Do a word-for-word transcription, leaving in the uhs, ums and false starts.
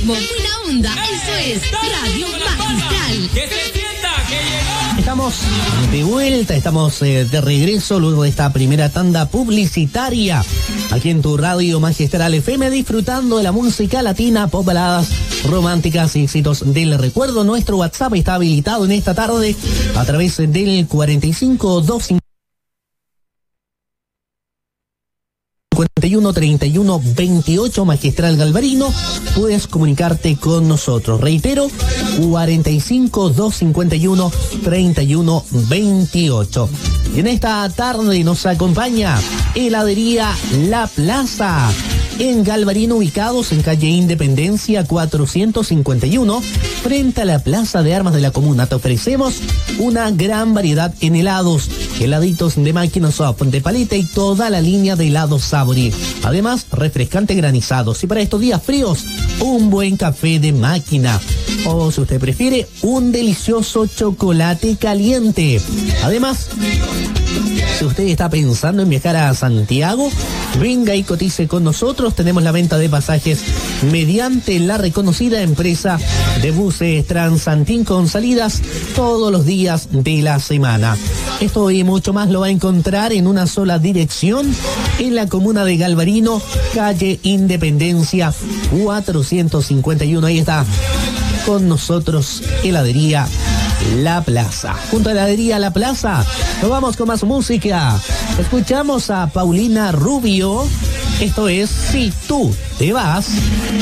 ritmo, buena onda. Eso es Radio Magistral. Que se sienta que llegó. Estamos de vuelta, estamos eh, de regreso luego de esta primera tanda publicitaria aquí en tu Radio Magistral F M, disfrutando de la música latina, pop, baladas románticas y éxitos del recuerdo. Nuestro WhatsApp está habilitado en esta tarde a través del cuarenta y cinco dos cincuenta y uno treinta y uno veintiocho Magistral Galvarino. Puedes comunicarte con nosotros. Reitero, cuarenta y cinco dos cincuenta y uno treinta y uno veintiocho. Y en esta tarde nos acompaña Heladería La Plaza, en Galvarino, ubicados en calle Independencia cuatrocientos cincuenta y uno, frente a la Plaza de Armas de la Comuna. Te ofrecemos una gran variedad en helados, heladitos de máquina soft, de paleta y toda la línea de helados Sabori. Además, refrescante granizados. Y para estos días fríos, un buen café de máquina. O si usted prefiere, un delicioso chocolate caliente. Además, si usted está pensando en viajar a Santiago, venga y cotice con nosotros. Tenemos la venta de pasajes mediante la reconocida empresa de buses Transantín, con salidas todos los días de la semana. Esto y mucho más lo va a encontrar en una sola dirección, en la comuna de Galvarino, calle Independencia cuatrocientos cincuenta y uno. Ahí está con nosotros Heladería La Plaza. Junto a Heladería La Plaza, nos vamos con más música. Escuchamos a Paulina Rubio. Esto es Si Tú Te Vas.